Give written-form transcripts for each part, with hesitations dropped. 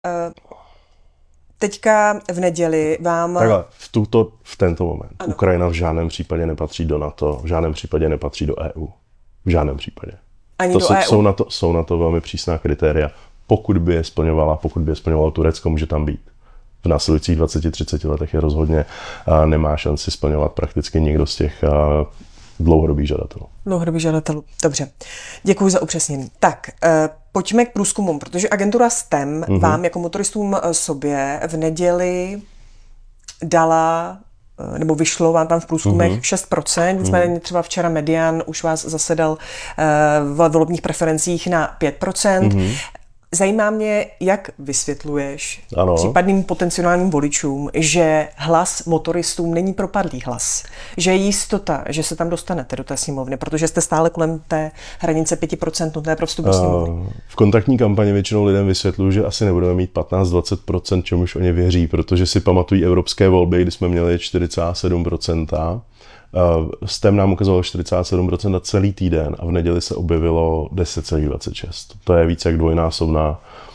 Teďka v neděli vám... Takhle, v tento moment. Ano. Ukrajina v žádném případě nepatří do NATO, v žádném případě nepatří do EU. V žádném případě. Ani do EU? Jsou na to velmi přísná kritéria. Pokud by je splňovalo Turecko, může tam být. V následujících 20-30 letech je rozhodně nemá šanci splňovat prakticky nikdo z těch dlouhodobých žadatelů. Dobře. Děkuji za upřesnění. Tak, pojďme k průzkumům, protože agentura STEM vám jako motoristům sobě v neděli dala, nebo vyšlo vám tam v průzkumech 6%, nicméně třeba včera Median už vás zasedal v volebních preferencích na 5%. Zajímá mě, jak vysvětluješ případným potenciálním voličům, že hlas motoristům není propadlý hlas, že je jistota, že se tam dostanete do té sněmovny, protože jste stále kolem té hranice 5% nutné pro vstup do sněmovny. V kontaktní kampani většinou lidem vysvětluju, že asi nebudeme mít 15-20%, čemuž oni věří, protože si pamatují evropské volby, kdy jsme měli 4,7%. STEM nám ukazovalo 47% celý týden a v neděli se objevilo 10,26. To je více jak dvojnásobná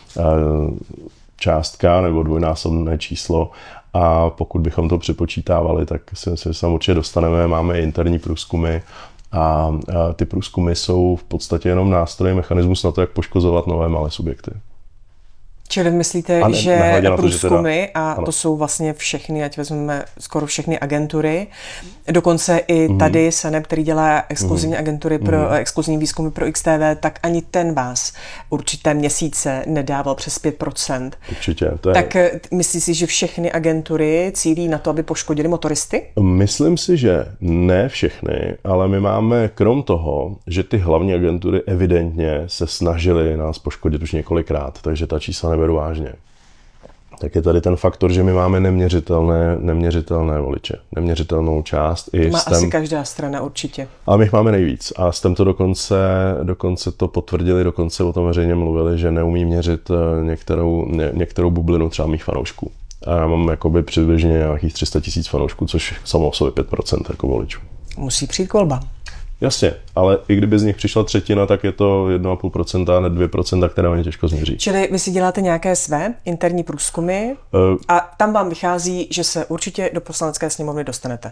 částka nebo dvojnásobné číslo a pokud bychom to připočítávali, tak si myslím, že se určitě dostaneme. Máme interní průzkumy a ty průzkumy jsou v podstatě jenom nástroj, mechanismus na to, jak poškozovat nové malé subjekty. Čili myslíte, že průzkumy, a to jsou vlastně všechny, ať vezmeme skoro všechny agentury, dokonce i tady SANEP, který dělá exkluzivní agentury pro exkluzivní výzkumy pro XTV, tak ani ten vás určité měsíce nedával přes 5%. Určitě. Tak myslíš si, že všechny agentury cílí na to, aby poškodili motoristy? Myslím si, že ne všechny, ale my máme krom toho, že ty hlavní agentury evidentně se snažily nás poškodit už několikrát, takže ta čísla neberu vážně. Tak je tady ten faktor, že my máme neměřitelné voliče, neměřitelnou část. Má asi každá strana určitě. Ale my jich máme nejvíc. A s to dokonce to potvrdili, dokonce o tom veřejně mluvili, že neumí měřit některou bublinu třeba mých fanoušků. A já mám jakoby přibližně nějakých 300 000 fanoušků, což samo o sobě 5% jako voličů. Musí přijít volba. Jasně, ale i kdyby z nich přišla třetina, tak je to 1,5%, ne 2%, které oni těžko změří. Čili vy si děláte nějaké své interní průzkumy a tam vám vychází, že se určitě do poslanecké sněmovny dostanete?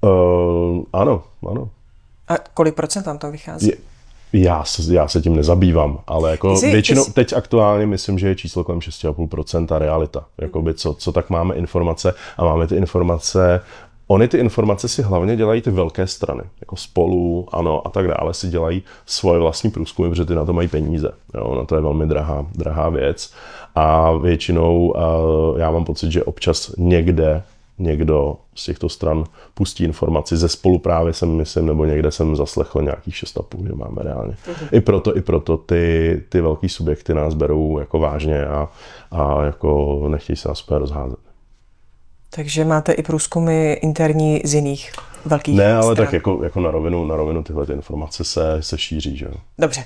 Ano. A kolik procent vám tam vychází? Já se tím nezabývám, ale jako většinou teď aktuálně myslím, že je číslo kolem 6,5% realita. Jakoby co tak máme informace a máme ty informace. Oni ty informace si hlavně dělají ty velké strany, jako Spolu, ANO a tak dále, si dělají svoje vlastní průzkumy, protože ty na to mají peníze. Jo, na to je velmi drahá věc. A většinou já mám pocit, že občas někdo z těchto stran pustí informaci ze Spolu právě jsem myslím, nebo někde jsem zaslechl nějakých 6,5, že máme reálně. I proto ty velký subjekty nás berou jako vážně a jako nechtějí se nás úplně rozházet. Takže máte i průzkumy interní z jiných velkých Ne, ale stran. tak jako na rovinu tyhle ty informace se šíří, že jo. Dobře.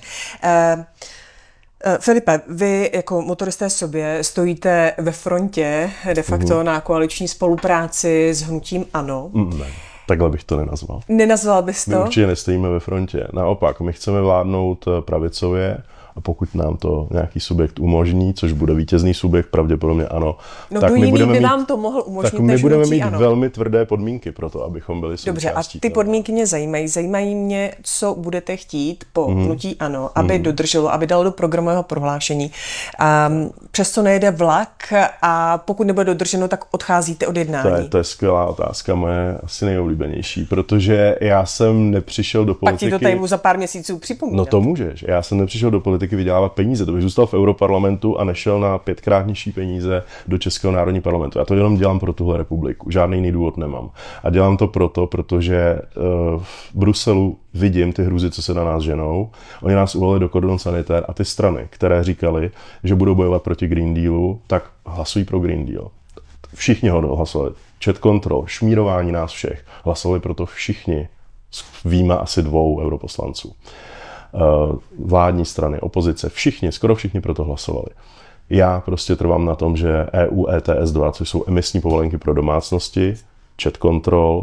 Filipe, vy jako motoristé sobě stojíte ve frontě de facto na koaliční spolupráci s hnutím ANO. Ne, takhle bych to nenazval. Nenazval bys to? My určitě nestojíme ve frontě. Naopak, my chceme vládnout pravicově, a pokud nám to nějaký subjekt umožní, což bude vítězný subjekt, pravděpodobně ANO, tak my budeme vám to mohl umožnit, tak my budeme mít velmi tvrdé podmínky pro to, abychom byli součástí. Dobře, a ty podmínky mě zajímají. Zajímají mě, co budete chtít po hnutí ANO, aby dodrželo, aby dalo do programového prohlášení. Přesto nejede vlak a pokud nebude dodrženo, tak odcházíte od jednání. To je skvělá otázka, moje asi nejoblíbenější, protože já jsem nepřišel do politiky. Pak ti to tady mu za pár měsíců připomínat. No to můžeš. Já jsem nepřišel do politiky vydělávat peníze. To bych zůstal v Europarlamentu a nešel na 5krát nižší peníze do Českého národního parlamentu. Já to jenom dělám pro tuhle republiku. Žádný jiný důvod nemám. A dělám to protože v Bruselu vidím ty hrůzy, co se na nás ženou. Oni nás uvolili do cordon sanitaire a ty strany, které říkali, že budou bojovat proti Green Dealu, tak hlasují pro Green Deal. Všichni ho hlasovali. Chat control, šmírování nás všech. Hlasovali proto všichni, výjima asi 2 europoslanců. Vládní strany, opozice, skoro všichni proto hlasovali. Já prostě trvám na tom, že EU ETS 2, což jsou emisní povolenky pro domácnosti, chat control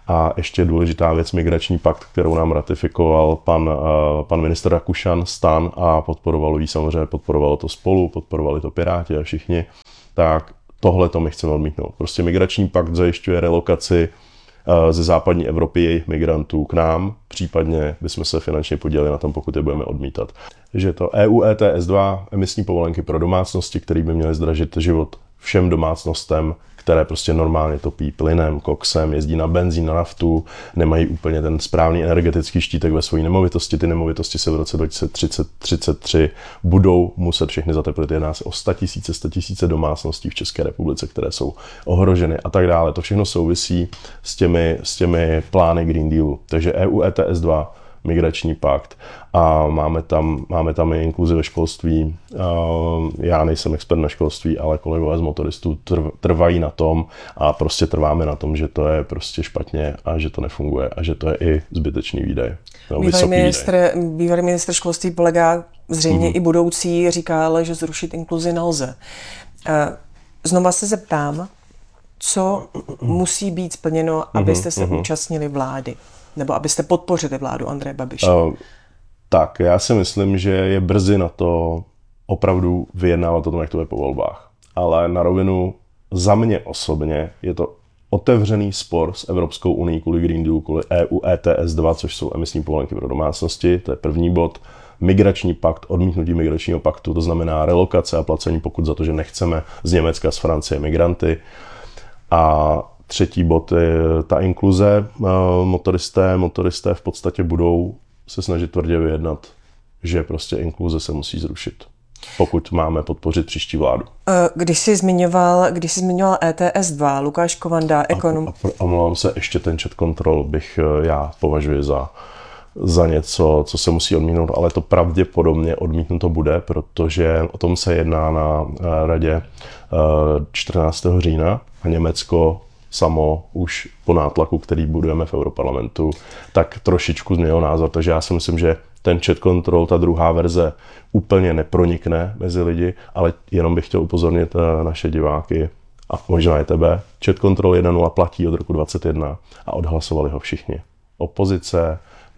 A ještě důležitá věc, migrační pakt, kterou nám ratifikoval pan ministr Rakušan, STAN, a podporovalo ji samozřejmě, podporovalo to Spolu, podporovali to Piráti a všichni, tak tohle to my chceme odmítnout. Prostě migrační pakt zajišťuje relokaci ze západní Evropy jejich migrantů k nám, případně bychom se finančně podíleli na tom, pokud je budeme odmítat. Takže to EU ETS 2, emisní povolenky pro domácnosti, které by měly zdražit život všem domácnostem, které prostě normálně topí plynem, koksem, jezdí na benzín, na naftu, nemají úplně ten správný energetický štítek ve své nemovitosti. Ty nemovitosti se v roce 2033 budou muset všechny zateplit. Jedná se o 100 000 domácností v České republice, které jsou ohroženy a tak dále. To všechno souvisí s těmi plány Green Dealu. Takže EU ETS 2, migrační pakt, a máme tam i inkluzi ve školství. Já nejsem expert na školství, ale kolegové z motoristů trvají na tom a prostě trváme na tom, že to je prostě špatně a že to nefunguje a že to je i zbytečný výdej. Bývalý ministr školství Polega, zřejmě i budoucí, říká, ale že zrušit inkluzi nelze. Znova se zeptám, co musí být splněno, abyste se účastnili vlády? Nebo abyste podpořili vládu Andreje Babiše? Tak, já si myslím, že je brzy na to opravdu vyjednávat o tom, jak to je po volbách. Ale na rovinu za mě osobně je to otevřený spor s Evropskou unií kvůli Green Dealu, kvůli EU ETS 2, což jsou emisní povolenky pro domácnosti, to je první bod. Migrační pakt, odmítnutí migračního paktu, to znamená relokace a placení pokud za to, že nechceme z Německa, z Francie migranty. A třetí bod je ta inkluze. Motoristé v podstatě budou se snažit tvrdě vyjednat, že prostě inkluze se musí zrušit, pokud máme podpořit příští vládu. Když jsi zmiňoval ETS 2, Lukáš Kovanda, ekonom... Omlouvám se, ještě ten chat control já považuji za něco, co se musí odmítnout, ale to pravděpodobně odmítnuto bude, protože o tom se jedná na radě 14. října a Německo samo už po nátlaku, který budujeme v Europarlamentu, tak trošičku změnilo názor. Takže já si myslím, že ten chat control, ta druhá verze, úplně nepronikne mezi lidi, ale jenom bych chtěl upozornit naše diváky a možná i tebe. Chat control 1.0 platí od roku 2021 a odhlasovali ho všichni. Opozice,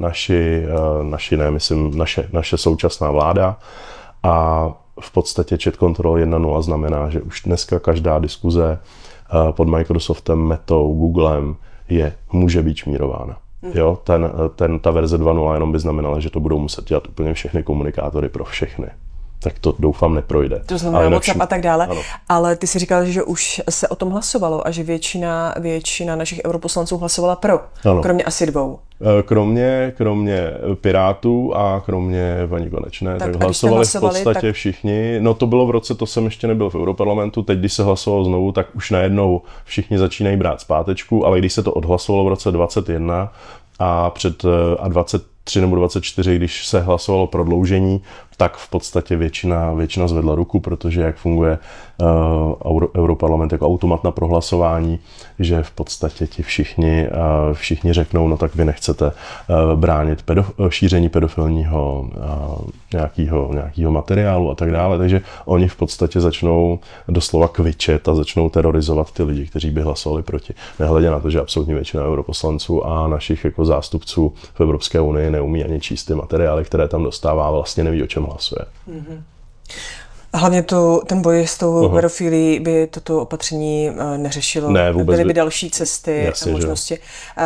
naše současná vláda, a v podstatě chat control 1.0 znamená, že už dneska každá diskuze pod Microsoftem, Metou, Googlem může být šmírována. Jo, ta verze 2.0 jenom by znamenala, že to budou muset dělat úplně všechny komunikátory pro všechny. Tak to doufám neprojde. To znamená WhatsApp a tak dále. Ano. Ale ty si říkal, že už se o tom hlasovalo a že většina našich europoslanců hlasovala pro. Ano. Kromě asi 2. Kromě Pirátů a kromě paní Konečné. Tak hlasovali v podstatě všichni. No to bylo v roce, to jsem ještě nebyl v Europarlamentu. Teď, když se hlasovalo znovu, tak už najednou všichni začínají brát zpátečku, ale když se to odhlasovalo v roce 2021 a 23 nebo 24, když se hlasovalo prodloužení, tak v podstatě většina zvedla ruku, protože jak funguje Europarlament jako automat na prohlasování, že v podstatě ti všichni řeknou, no tak vy nechcete bránit šíření pedofilního nějakého materiálu a tak dále, takže oni v podstatě začnou doslova kvičet a začnou terorizovat ty lidi, kteří by hlasovali proti. Nehledě na to, že absolutní většina europoslanců a našich jako zástupců v Evropské unii neumí ani číst ty materiály, které tam dostává, vlastně neví, o čem hlasuje. Mm-hmm. Hlavně ten boj s tou pedofilií by toto opatření neřešilo. Ne, vůbec byly by další cesty a možnosti.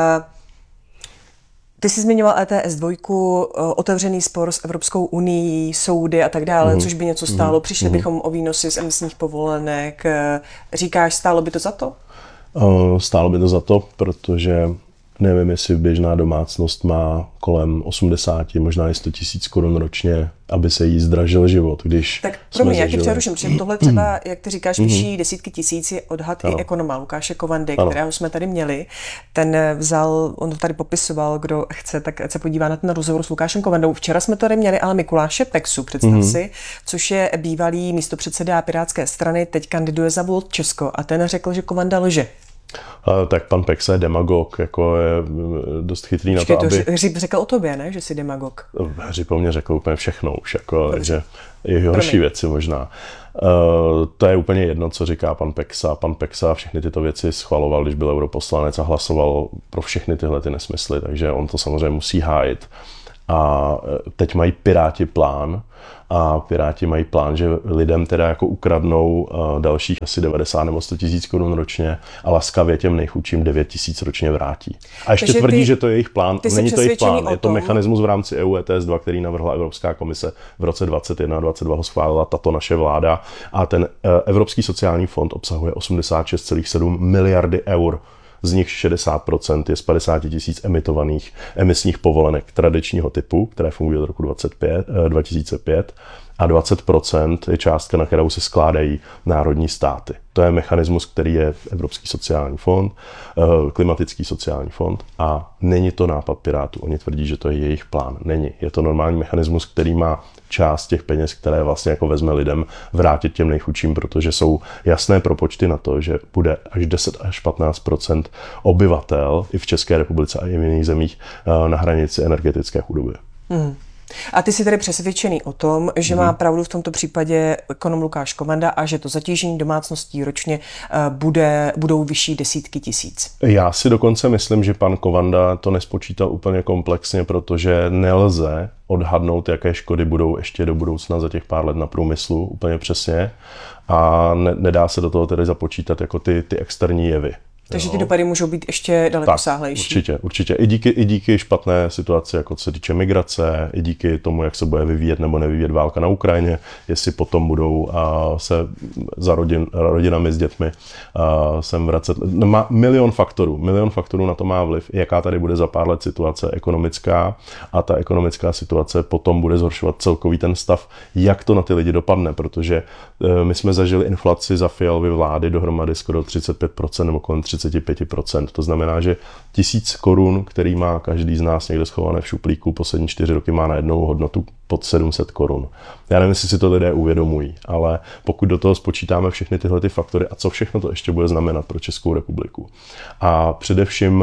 Ty jsi zmiňoval ETS 2, otevřený spor s Evropskou unií, soudy a tak dále, což by něco stálo. Přišli bychom o výnosy z emisních povolenek. Říkáš, stálo by to za to? Stálo by to za to, protože nevím, jestli běžná domácnost má kolem 80, možná i 100 000 korun ročně, aby se jí zdražil život, když tak pro mě, jak ti přeruším, protože tohle třeba, jak ty říkáš, vyšší desítky tisíc je odhad i ekonoma Lukáše Kovandy, kterého jsme tady měli. Ten on to tady popisoval, kdo chce, tak se podívá na ten rozhovor s Lukášem Kovandou. Včera jsme tady měli ale Mikuláše Peksu, představ si, což je bývalý místopředseda Pirátské strany, teď kandiduje za Volt Česko a ten řekl, že Kovanda lže. Tak pan Peksa je demagog, jako je dost chytrý na to, aby... Hřib řekl o tobě, ne? Že jsi demagog. Hřib o mě řekl úplně všechno už, jako, že i horší věci možná. To je úplně jedno, co říká pan Peksa. Pan Peksa všechny tyto věci schvaloval, když byl europoslanec a hlasoval pro všechny tyhle ty nesmysly, takže on to samozřejmě musí hájit. A teď mají Piráti plán, že lidem teda jako ukradnou dalších asi 90 nebo 100 000 korun ročně a laskavě těm nejchudším 9 000 ročně vrátí. A ještě tvrdí, že to je jejich plán. Není to jejich plán, je to mechanismus v rámci EU ETS 2, který navrhla Evropská komise v roce 2021 a 2022 ho schválila tato naše vláda. A ten Evropský sociální fond obsahuje 86,7 miliardy eur. Z nich 60% je z 50 000 emitovaných emisních povolenek tradičního typu, které fungují od roku 2005, a 20% je částka, na kterou se skládají národní státy. To je mechanismus, který je Evropský sociální fond, klimatický sociální fond, a není to nápad Pirátů. Oni tvrdí, že to je jejich plán. Není. Je to normální mechanismus, který má část těch peněz, které vlastně jako vezme lidem, vrátit těm nejchudším, protože jsou jasné propočty na to, že bude až 10 až 15% obyvatel i v České republice a i v jiných zemích na hranici energetické chudoby. A ty jsi tedy přesvědčený o tom, že má pravdu v tomto případě ekonom Lukáš Kovanda a že to zatížení domácností ročně budou vyšší desítky tisíc? Já si dokonce myslím, že pan Kovanda to nespočítal úplně komplexně, protože nelze odhadnout, jaké škody budou ještě do budoucna za těch pár let na průmyslu úplně přesně, a nedá se do toho tedy započítat jako ty externí jevy. Takže ty dopady můžou být ještě dalekosáhlejší. Určitě. I díky špatné situaci, jako co se týče migrace, i díky tomu, jak se bude vyvíjet nebo nevyvíjet válka na Ukrajině, jestli potom budou se za rodinami s dětmi sem vracet. Milion faktorů na to má vliv, jaká tady bude za pár let situace ekonomická, a ta ekonomická situace potom bude zhoršovat celkový ten stav, jak to na ty lidi dopadne, protože my jsme zažili inflaci za Fialovy vlády dohromady skoro 35% nebo kolem 35%. To znamená, že 1000 korun, který má každý z nás někde schované v šuplíku, poslední 4 roky má najednou hodnotu pod 700 korun. Já nevím, jestli si to lidé uvědomují, ale pokud do toho spočítáme všechny tyhle ty faktory a co všechno to ještě bude znamenat pro Českou republiku. A především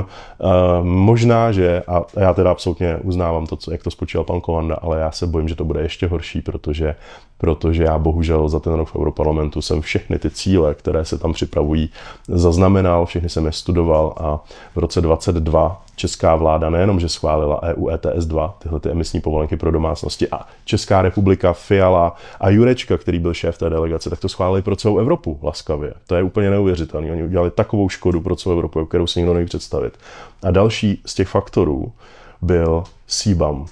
možná, že, a já teda absolutně uznávám to, jak to spočítal pan Kovanda, ale já se bojím, že to bude ještě horší, protože já bohužel za ten rok v Europarlamentu jsem všechny ty cíle, které se tam připravují, zaznamenal, všechny jsem je studoval, a v roce 2022 česká vláda nejenom, že schválila EU ETS 2, tyhle ty emisní povolenky pro domácnosti, a Česká republika, Fiala a Jurečka, který byl šéf té delegace, tak to schválili pro celou Evropu laskavě. To je úplně neuvěřitelné. Oni udělali takovou škodu pro celou Evropu, kterou si nikdo neví představit. A další z těch faktorů byl CBAM,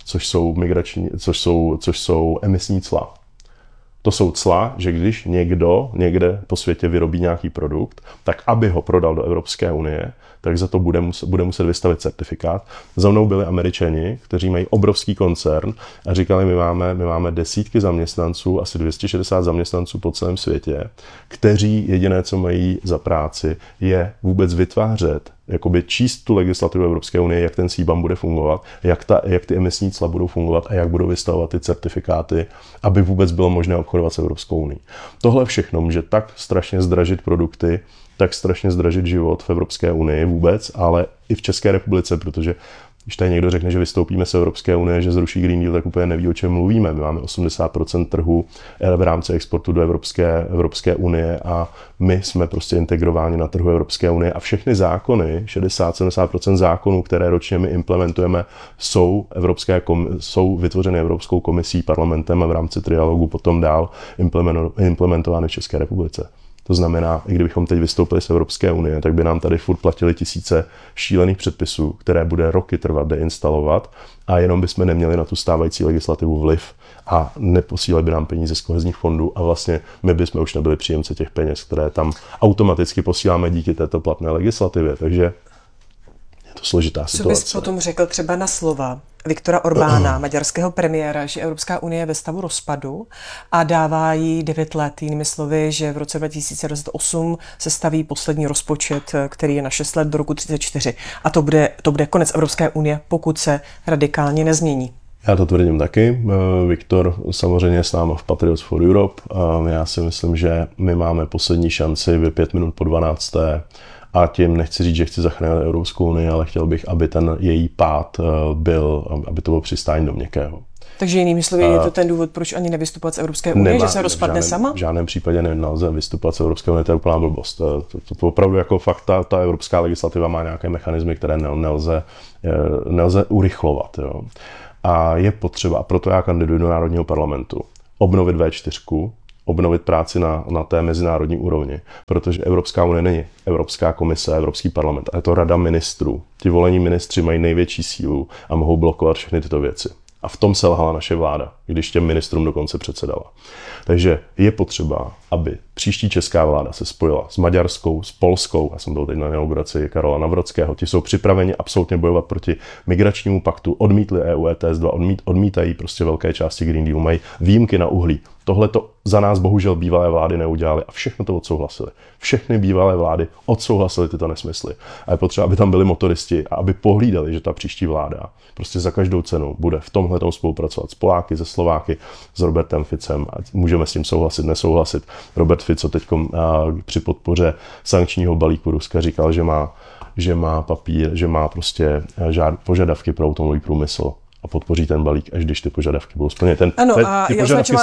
což jsou emisní cla. To jsou cla, že když někdo někde po světě vyrobí nějaký produkt, tak aby ho prodal do Evropské unie, tak za to bude muset vystavit certifikát. Za mnou byli Američani, kteří mají obrovský koncern a říkali, my máme desítky zaměstnanců, asi 260 zaměstnanců po celém světě, kteří jediné, co mají za práci, je vůbec vytvářet, jakoby číst tu legislativu Evropské unie, jak ten CBAM bude fungovat, jak ty emisní cla budou fungovat a jak budou vystavovat ty certifikáty, aby vůbec bylo možné obchodovat s Evropskou unií. Tohle všechno může tak strašně zdražit produkty, tak strašně zdražit život v Evropské unii vůbec, ale i v České republice, protože když tady někdo řekne, že vystoupíme z Evropské unie, že zruší Green Deal, tak úplně neví, o čem mluvíme. My máme 80% trhu v rámci exportu do Evropské unie a my jsme prostě integrováni na trhu Evropské unie a všechny zákony, 60-70% zákonů, které ročně my implementujeme, jsou vytvořeny Evropskou komisí, parlamentem a v rámci trialogu potom dál implementovány v České republice. To znamená, i kdybychom teď vystoupili z Evropské unie, tak by nám tady furt platili tisíce šílených předpisů, které bude roky trvat deinstalovat, a jenom bychom neměli na tu stávající legislativu vliv a neposílali by nám peníze z kohezních fondů a vlastně my bychom už nebyli příjemce těch peněz, které tam automaticky posíláme díky této platné legislativě. Takže je to složitá situace. Co bys potom řekl třeba na slova Viktora Orbána, maďarského premiéra, že Evropská unie je ve stavu rozpadu a dává jí 9 let, jinými slovy, že v roce 2028 se staví poslední rozpočet, který je na 6 let do roku 2034. A to bude konec Evropské unie, pokud se radikálně nezmění. Já to tvrdím taky. Viktor samozřejmě s námi v Patriots for Europe. Já si myslím, že my máme poslední šanci v 5 minut po 12. A tím nechci říct, že chci zachránit Evropskou unii, ale chtěl bych, aby ten její pád byl, aby to bylo přistání do měkkého. Takže jinými slovy, je to ten důvod, proč ani nevystupovat z Evropské unie, že se rozpadne sama? V žádném případě nelze vystupovat z Evropské unie, to je úplná blbost. To opravdu jako fakt, ta evropská legislativa má nějaké mechanismy, které nelze urychlovat. Jo. A je potřeba, a proto já kandiduji do Národního parlamentu, obnovit V4, obnovit práci na té mezinárodní úrovni, protože Evropská unie není Evropská komise, Evropský parlament, ale je to Rada ministrů. Ti volení ministři mají největší sílu a mohou blokovat všechny tyto věci. A v tom selhala naše vláda, když těm ministrům dokonce předsedala. Takže je potřeba, aby příští česká vláda se spojila s maďarskou, s polskou, já jsem byl teď na inauguraci Karola Nawrockiho, ti jsou připraveni absolutně bojovat proti migračnímu paktu, odmítli EU ETS 2, odmítají prostě velké části Green Dealu, mají výjimky na uhlí. Tohle to za nás bohužel bývalé vlády neudělali a všechno to odsouhlasili. Všechny bývalé vlády odsouhlasily tyto nesmysly. A je potřeba, aby tam byli motoristi a aby pohlídali, že ta příští vláda prostě za každou cenu bude v tomhletom spolupracovat s Poláky, se Slováky, s Robertem Ficem. A můžeme s tím souhlasit, nesouhlasit. Robert Fico teď při podpoře sankčního balíku Ruska říkal, že má papír, že má prostě požadavky pro automobilový průmysl a podpoří ten balík, až když ty požadavky budou splněny. Je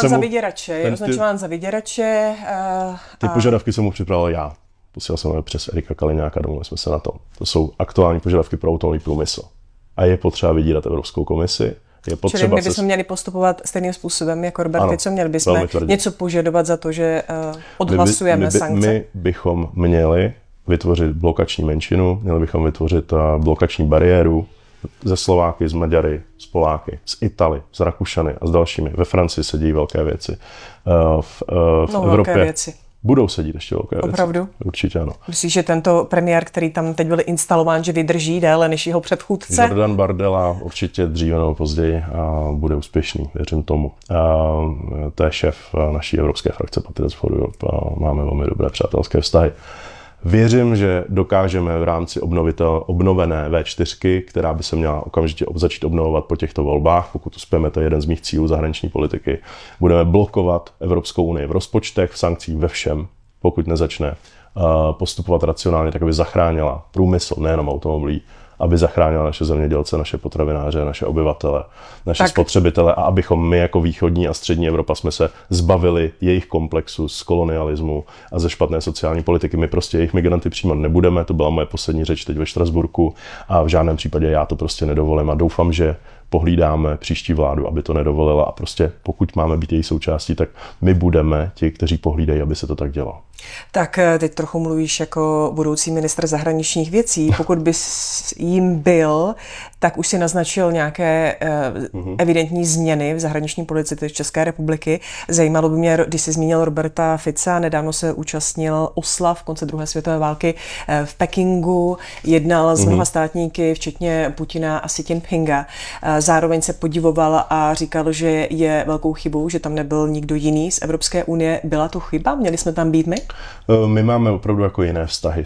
označován za vyděrače. Ty požadavky jsem mu připravil já. Posílal jsem ho přes Erika Kaliňáka, domluvili jsme se na tom. To jsou aktuální požadavky pro automobilový průmysl. A je potřeba vydírat Evropskou komisi. Čili my bychom měli postupovat stejným způsobem jako Robert Fico, měli bychom něco požadovat za to, že odhlasujeme sankce. My bychom měli vytvořit blokační menšinu, měli bychom vytvořit blokační bariéru ze Slováky, z Maďary, z Poláky, z Italy, z Rakušany a s dalšími. Ve Francii se dějí velké věci. V Evropě velké věci. Budou se dít ještě velké věci. Opravdu? Určitě ano. Myslíš, že tento premiér, který tam teď byl instalován, že vydrží déle než jeho předchůdce? Jordan Bardella určitě dříve nebo později a bude úspěšný, věřím tomu. To je šéf naší evropské frakce Patriots for Europe a máme velmi dobré přátelské vztahy. Věřím, že dokážeme v rámci obnovené V4, která by se měla okamžitě začít obnovovat po těchto volbách, pokud uspějeme, to je jeden z mých cílů zahraniční politiky, budeme blokovat Evropskou unii v rozpočtech, v sankcích, ve všem, pokud nezačne postupovat racionálně, tak aby zachránila průmysl, nejenom automobilí, aby zachránila naše zemědělce, naše potravináře, naše obyvatele, naše spotřebitele a abychom my jako východní a střední Evropa jsme se zbavili jejich komplexu z kolonialismu a ze špatné sociální politiky. My prostě jejich migranty přijímat nebudeme, to byla moje poslední řeč teď ve Štrasburku a v žádném případě já to prostě nedovolím a doufám, že pohlídáme příští vládu, aby to nedovolila a prostě pokud máme být její součástí, tak my budeme ti, kteří pohlídají, aby se to tak dělalo. Tak teď trochu mluvíš jako budoucí ministr zahraničních věcí. Pokud bys jím byl, tak už si naznačil nějaké evidentní změny v zahraniční politice České republiky. Zajímalo by mě, když jsi zmínil Roberta Fica, nedávno se účastnil oslav konce druhé světové války v Pekingu, jednal s mnoha státníky, včetně Putina a Xi Jinpinga. Zároveň se podivoval a říkal, že je velkou chybou, že tam nebyl nikdo jiný z Evropské unie. Byla to chyba? Měli jsme tam být my? My máme opravdu jako jiné vztahy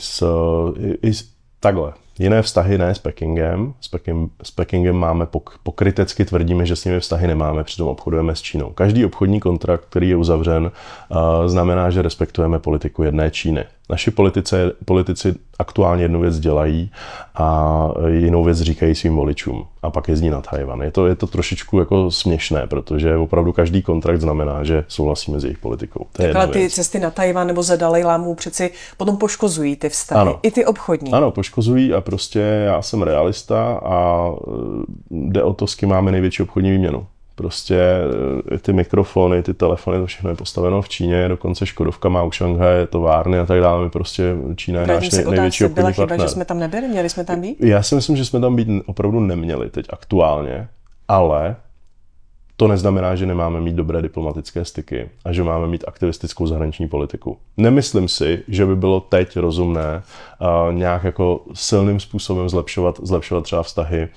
takhle. Jiné vztahy ne s Pekingem. S Pekingem máme pokrytecky tvrdíme, že s nimi vztahy nemáme, přitom obchodujeme s Čínou. Každý obchodní kontrakt, který je uzavřen, znamená, že respektujeme politiku jedné Číny. Naši politici aktuálně jednu věc dělají a jinou věc říkají svým voličům a pak jezdí na Tchaj-wan. Je to trošičku jako směšné, protože opravdu každý kontrakt znamená, že souhlasíme s jejich politikou. Ale ty cesty na Tchaj-wan nebo za Dalajlámu přeci potom poškozují ty vztahy, ano. I ty obchodní. Ano, poškozují a prostě já jsem realista a jde o to, s kým máme největší obchodní výměnu. Prostě ty mikrofony, ty telefony, to všechno je postaveno v Číně, dokonce Škodovka má u Šanghaje továrny a tak dále. My prostě Čína je náš největší obchodní partner. Byla chyba, že jsme tam nebyli, měli jsme tam být? Já si myslím, že jsme tam být opravdu neměli teď aktuálně, ale to neznamená, že nemáme mít dobré diplomatické styky a že máme mít aktivistickou zahraniční politiku. Nemyslím si, že by bylo teď rozumné nějak jako silným způsobem zlepšovat třeba vztahy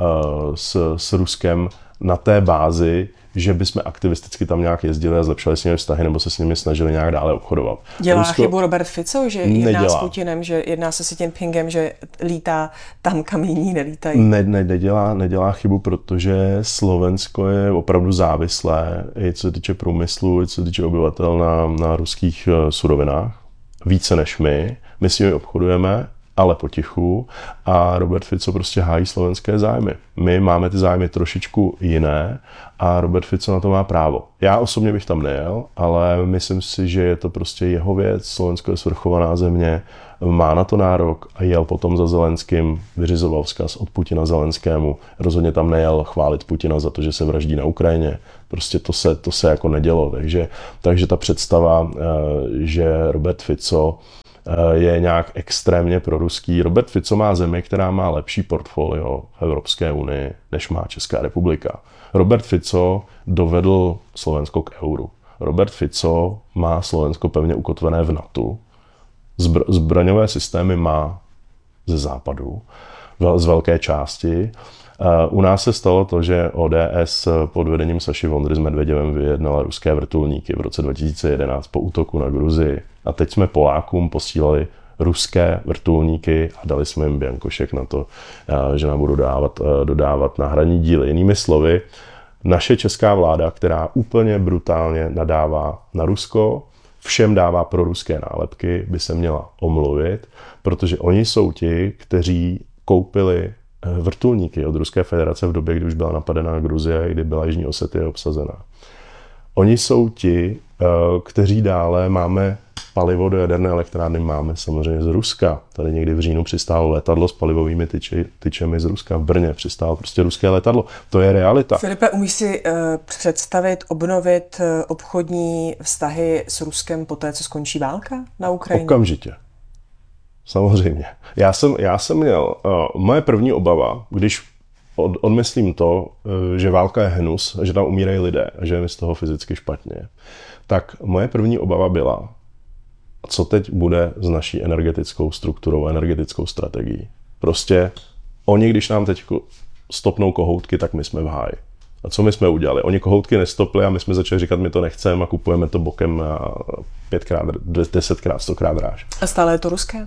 s Ruskem na té bázi, že bychom aktivisticky tam nějak jezdili a zlepšili s nimi vztahy nebo se s nimi snažili nějak dále obchodovat. Dělá chybu Robert Fico, že jedná s Putinem, že jedná se s Jinpingem, že lítá tam, kam jiní nelítají? Nedělá chybu, protože Slovensko je opravdu závislé, i co se týče průmyslu, i co se týče obyvatel na ruských surovinách. Více než my. My s nimi obchodujeme ale potichu, a Robert Fico prostě hájí slovenské zájmy. My máme ty zájmy trošičku jiné a Robert Fico na to má právo. Já osobně bych tam nejel, ale myslím si, že je to prostě jeho věc, Slovensko je svrchovaná země, má na to nárok a jel potom za Zelenským, vyřizoval vzkaz od Putina Zelenskému, rozhodně tam nejel chválit Putina za to, že se vraždí na Ukrajině. Prostě to se jako nedělo, takže ta představa, že Robert Fico je nějak extrémně proruský. Robert Fico má zemi, která má lepší portfolio v Evropské unii, než má Česká republika. Robert Fico dovedl Slovensko k euru. Robert Fico má Slovensko pevně ukotvené v NATO. Zbraňové systémy má ze západu, z velké části. U nás se stalo to, že ODS pod vedením Saši Vondry s Medvěděvem vyjednala ruské vrtulníky v roce 2011 po útoku na Gruzii. A teď jsme Polákům posílali ruské vrtulníky a dali jsme jim biankošek na to, že nám budou dodávat náhradní díly. Jinými slovy, naše česká vláda, která úplně brutálně nadává na Rusko, všem dává proruské nálepky, by se měla omluvit, protože oni jsou ti, kteří koupili vrtulníky od Ruské federace v době, kdy už byla napadená Gruzie, kdy byla Jižní Osetie obsazená. Oni jsou ti, kteří dále máme palivo do jaderné elektrárny, máme samozřejmě z Ruska. Tady někdy v říjnu přistálo letadlo s palivovými tyčemi z Ruska. V Brně přistálo prostě ruské letadlo. To je realita. Filipe, umíš si obnovit obchodní vztahy s Ruskem po té, co skončí válka na Ukrajině? Okamžitě. Samozřejmě. Já jsem měl, moje první obava, když odmyslím to, že válka je hnus, že tam umírají lidé a že je mi z toho fyzicky špatně, tak moje první obava byla, co teď bude s naší energetickou strukturou, energetickou strategií. Prostě oni, když nám teď stopnou kohoutky, tak my jsme v háji. A co my jsme udělali? Oni kohoutky nestopli a my jsme začali říkat, my to nechceme a kupujeme to bokem na 5x, 10x, 100x dráž. A stále je to ruské?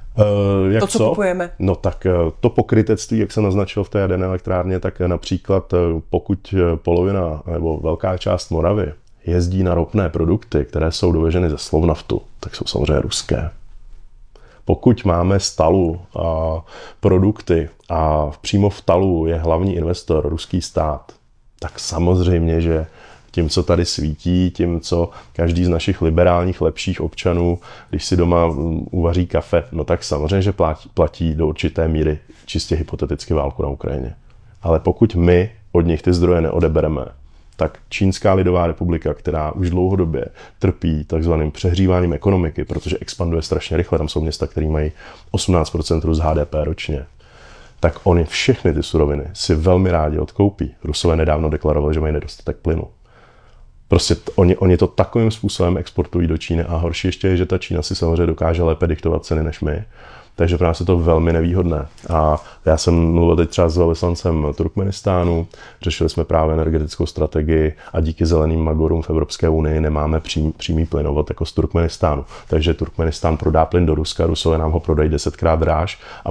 To, co kupujeme? No tak to pokrytectví, jak se naznačilo v té jaderné elektrárně, tak například pokud polovina nebo velká část Moravy jezdí na ropné produkty, které jsou doveženy ze Slovnaftu, tak jsou samozřejmě ruské. Pokud máme z TALu produkty a přímo v TALu je hlavní investor ruský stát, tak samozřejmě, že tím, co tady svítí, tím, co každý z našich liberálních lepších občanů, když si doma uvaří kafe, no tak samozřejmě, že platí do určité míry čistě hypoteticky válku na Ukrajině. Ale pokud my od nich ty zdroje neodebereme, tak Čínská lidová republika, která už dlouhodobě trpí takzvaným přehříváním ekonomiky, protože expanduje strašně rychle, tam jsou města, které mají 18% růst HDP ročně, tak oni všechny ty suroviny si velmi rádi odkoupí. Rusové nedávno deklarovali, že mají nedostatek plynu. Prostě oni to takovým způsobem exportují do Číny a horší ještě je, že ta Čína si samozřejmě dokáže lépe diktovat ceny než my. Takže pro nás je to velmi nevýhodné. A já jsem mluvil teď třeba s velvyslancem Turkmenistánu, řešili jsme právě energetickou strategii a díky zeleným magorům v Evropské unii nemáme přímý plynovod jako z Turkmenistánu. Takže Turkmenistán prodá plyn do Ruska, Rusové nám ho prodají 10x dráž a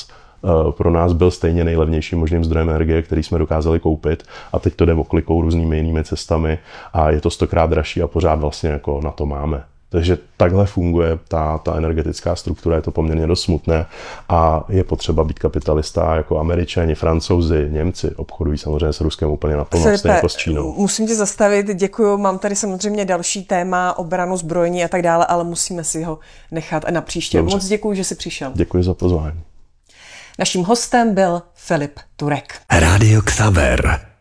pro nás byl stejně nejlevnějším možným zdrojem energie, který jsme dokázali koupit a teď to jde oklikou různými jinými cestami a je to 100x dražší a pořád vlastně jako na to máme. Takže takhle funguje ta energetická struktura, je to poměrně dost smutné a je potřeba být kapitalista jako Američani, Francouzi, Němci obchodují samozřejmě s Ruskem úplně naplno, stejně jako s Čínou. Musím tě zastavit, děkuju, mám tady samozřejmě další téma, obranu, zbrojení a tak dále, ale musíme si ho nechat na příště. Dobře. Moc děkuju, že jsi přišel. Děkuji za pozvání. Naším hostem byl Filip Turek. Rádio Xaver.